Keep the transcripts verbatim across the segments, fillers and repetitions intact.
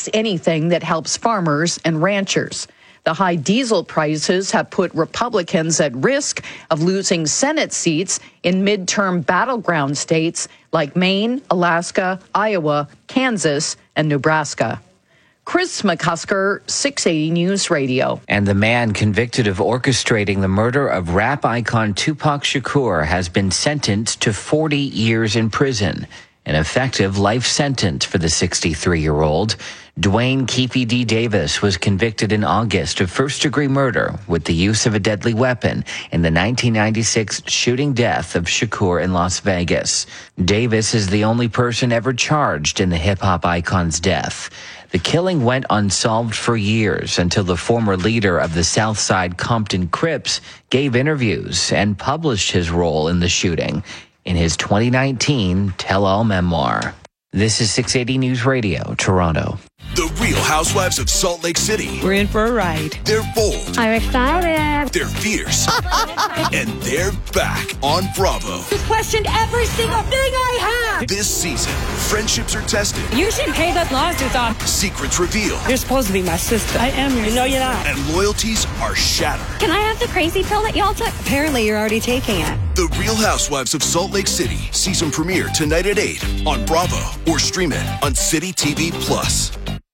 backs anything that helps farmers and ranchers. The high diesel prices have put Republicans at risk of losing Senate seats in midterm battleground states like Maine, Alaska, Iowa, Kansas, and Nebraska. Chris McCusker, six eighty News Radio. And the man convicted of orchestrating the murder of rap icon Tupac Shakur has been sentenced to forty years in prison, an effective life sentence for the sixty-three-year-old. Dwayne Keefe D. Davis was convicted in August of first-degree murder with the use of a deadly weapon in the nineteen ninety-six shooting death of Shakur in Las Vegas. Davis is the only person ever charged in the hip-hop icon's death. The killing went unsolved for years until the former leader of the Southside Compton Crips gave interviews and published his role in the shooting in his twenty nineteen tell-all memoir. This is six eighty News Radio, Toronto. The Real Housewives of Salt Lake City. We're in for a ride. They're bold. I'm excited. They're fierce. And they're back on Bravo. You questioned every single thing I have. This season, friendships are tested. You should pay that lawsuit off. Secrets revealed. You're supposed to be my sister. I am your You know you're not. And loyalties are shattered. Can I have the crazy pill that y'all took? Apparently you're already taking it. The Real Housewives of Salt Lake City. Season premiere tonight at eight on Bravo. Or stream it on City T V Plus.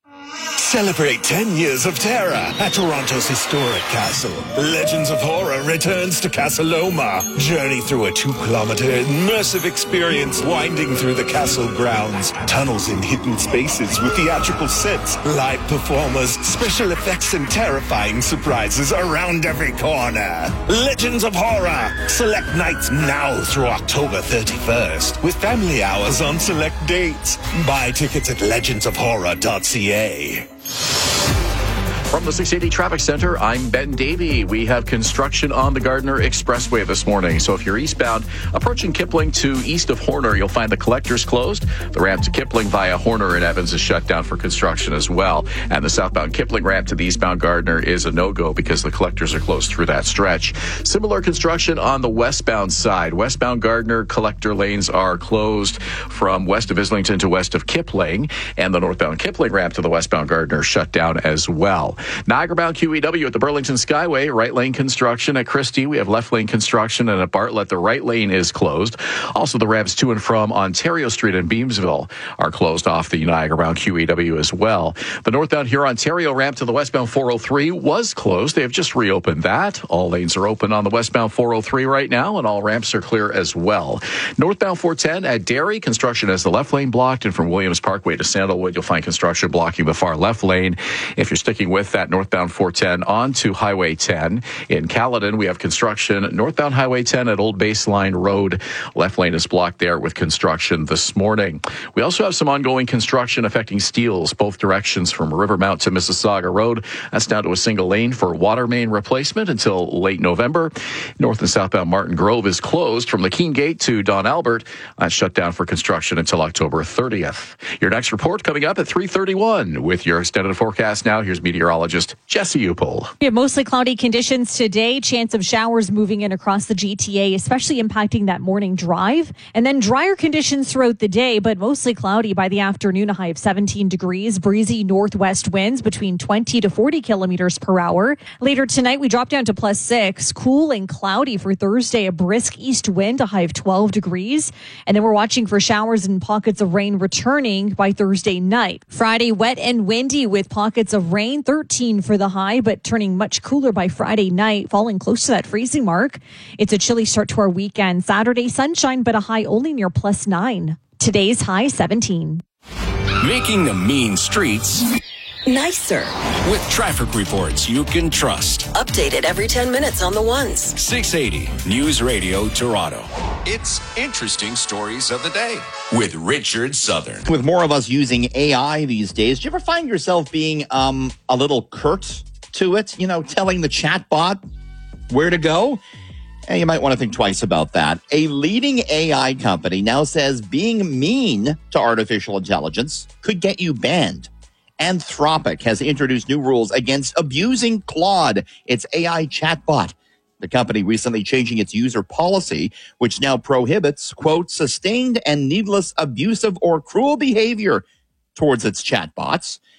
Celebrate ten years of terror at Toronto's historic castle. Legends of Horror returns to Casa Loma. Journey through a two-kilometer immersive experience winding through the castle grounds. Tunnels in hidden spaces with theatrical sets, live performers, special effects, and terrifying surprises around every corner. Legends of Horror. Select nights now through October thirty-first with family hours on select dates. Buy tickets at legends of horror dot c a. From the six eighty Traffic Center, I'm Ben Davey. We have construction on the Gardiner Expressway this morning. So if you're eastbound, approaching Kipling to east of Horner, you'll find the collectors closed. The ramp to Kipling via Horner and Evans is shut down for construction as well. And the southbound Kipling ramp to the eastbound Gardiner is a no-go because the collectors are closed through that stretch. Similar construction on the westbound side. Westbound Gardiner collector lanes are closed from west of Islington to west of Kipling. And the northbound Kipling ramp to the westbound Gardiner shut down as well. Niagara-bound Q E W at the Burlington Skyway, right lane construction. At Christie, we have left lane construction, and at Bartlett, the right lane is closed. Also, the ramps to and from Ontario Street in Beamsville are closed off the Niagara-bound Q E W as well. The northbound Huron-Ontario ramp to the westbound four oh three was closed. They have just reopened that. All lanes are open on the westbound four oh three right now, and all ramps are clear as well. Northbound four ten at Derry, construction has the left lane blocked, and from Williams Parkway to Sandalwood, you'll find construction blocking the far left lane. If you're sticking with that northbound four ten onto Highway ten. In Caledon, we have construction northbound Highway ten at Old Baseline Road. Left lane is blocked there with construction this morning. We also have some ongoing construction affecting Steeles, both directions from Rivermount to Mississauga Road. That's down to a single lane for water main replacement until late November. North and southbound Martin Grove is closed from the Keene Gate to Don Albert. That's shut down for construction until October thirtieth. Your next report coming up at three thirty-one. With your extended forecast now, here's meteorologist Jesse Upel. We have mostly cloudy conditions today. Chance of showers moving in across the G T A, especially impacting that morning drive. And then drier conditions throughout the day, but mostly cloudy by the afternoon. A high of seventeen degrees. Breezy northwest winds between twenty to forty kilometers per hour. Later tonight, we drop down to plus six. Cool and cloudy for Thursday. A brisk east wind, a high of twelve degrees. And then we're watching for showers and pockets of rain returning by Thursday night. Friday, wet and windy with pockets of rain. thirteen for the high, but turning much cooler by Friday night, falling close to that freezing mark. It's a chilly start to our weekend. Saturday, sunshine, but a high only near plus nine. Today's high, seventeen. Making the mean streets nicer with traffic reports you can trust. Updated every ten minutes on the ones. six eighty News Radio Toronto. It's Interesting Stories of the Day with Richard Southern. With more of us using A I these days, do you ever find yourself being um, a little curt to it? You know, telling the chatbot where to go? And you might want to think twice about that. A leading A I company now says being mean to artificial intelligence could get you banned. Anthropic has introduced new rules against abusing Claude, its A I chatbot. The company recently changing its user policy, which now prohibits, quote, sustained and needless abusive or cruel behavior towards its chatbots.